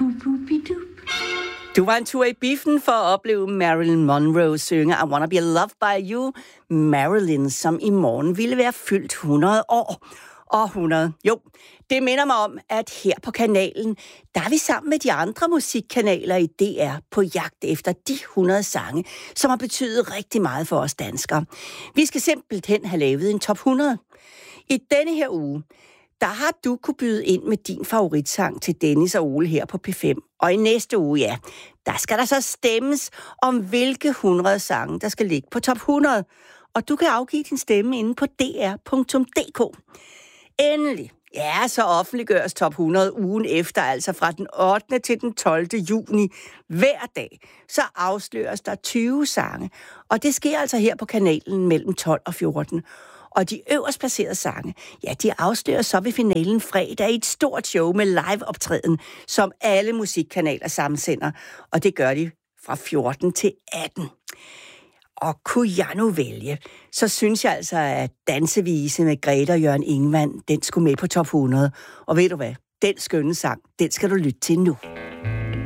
Du var en tur i biffen for at opleve Marilyn Monroe synge I Wanna Be Loved By You. Marilyn, som i morgen ville være fyldt 100 år. Og 100. Jo, det minder mig om, at her på kanalen, der er vi sammen med de andre musikkanaler i DR på jagt efter de 100 sange, som har betydet rigtig meget for os danskere. Vi skal simpelthen have lavet en top 100. I denne her uge, der har du kunne byde ind med din favoritsang til Dennis og Ole her på P5. Og i næste uge, ja, der skal der så stemmes om, hvilke 100 sange, der skal ligge på top 100. Og du kan afgive din stemme inde på dr.dk. Endelig, ja, så offentliggøres top 100 ugen efter, altså fra den 8. til den 12. juni. Hver dag, så afsløres der 20 sange. Og det sker altså her på kanalen mellem 12 og 14. Og de øverst placerede sange, ja, de afsløres så ved finalen fredag i et stort show med live-optræden, som alle musikkanaler sammensender. Og det gør de fra 14 til 18. Og kunne jeg nu vælge, så synes jeg altså, at Dansevise med Grete og Jørgen Ingvand, den skulle med på top 100. Og ved du hvad? Den skønne sang, den skal du lytte til nu.